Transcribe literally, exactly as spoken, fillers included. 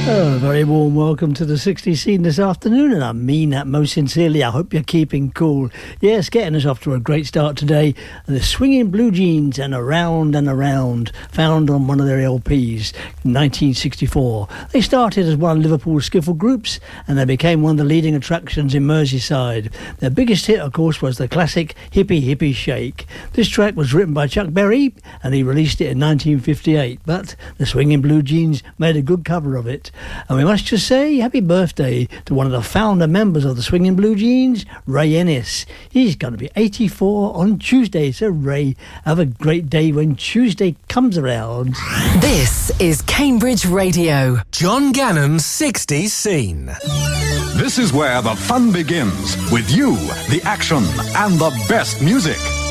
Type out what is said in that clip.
Oh, a very warm welcome to the sixties scene this afternoon, and I mean that most sincerely. I hope you're keeping cool. Yes, getting us off to a great start today. The Swinging Blue Jeans and Around and Around, found on one of their L Ps, nineteen sixty-four. They started as one of Liverpool's skiffle groups, and they became one of the leading attractions in Merseyside. Their biggest hit, of course, was the classic Hippie Hippie Shake. This track was written by Chuck Berry, and he released it in nineteen fifty-eight, but the Swinging Blue Jeans made a good cover of it. And we must just say happy birthday to one of the founder members of the Swinging Blue Jeans, Ray Ennis. He's going to be eighty-four on Tuesday. So Ray, have a great day when Tuesday comes around. This is Cambridge Radio. John Gannon's sixties Scene. This is where the fun begins, with you, the action, and the best music.